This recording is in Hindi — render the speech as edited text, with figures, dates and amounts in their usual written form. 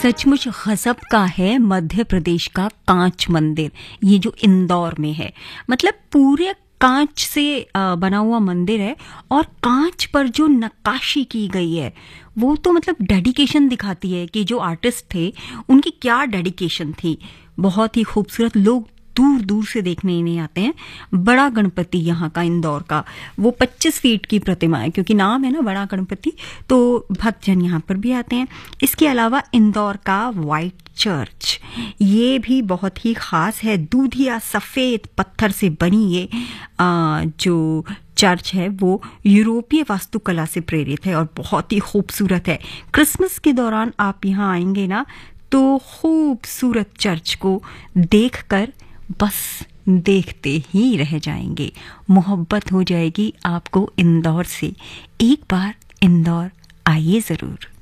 सचमुच गजब का है मध्य प्रदेश का कांच मंदिर, ये जो इंदौर में है। मतलब पूरे कांच से बना हुआ मंदिर है और कांच पर जो नक्काशी की गई है वो तो मतलब डेडिकेशन दिखाती है कि जो आर्टिस्ट थे उनकी क्या डेडिकेशन थी। बहुत ही खूबसूरत, लोग दूर दूर से देखने नहीं आते हैं। बड़ा गणपति यहाँ का, इंदौर का, वो 25 फीट की प्रतिमा है, क्योंकि नाम है ना बड़ा गणपति, तो भक्तजन यहाँ पर भी आते हैं। इसके अलावा इंदौर का व्हाइट चर्च, ये भी बहुत ही खास है। दूधिया सफेद पत्थर से बनी ये जो चर्च है वो यूरोपीय वास्तुकला से प्रेरित है और बहुत ही खूबसूरत है। क्रिसमस के दौरान आप यहाँ आएंगे ना तो खूबसूरत चर्च को देखकर बस देखते ही रह जाएंगे, मोहब्बत हो जाएगी आपको इंदौर से। एक बार इंदौर आइए जरूर।